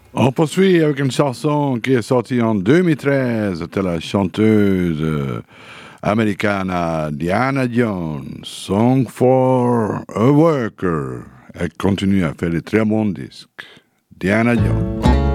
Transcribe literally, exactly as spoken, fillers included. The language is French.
On poursuit avec une chanson qui est sortie en deux mille treize de la chanteuse euh, américaine Diana Jones, Song for a Worker. Elle continue à faire de très bons disques. Diana Jones.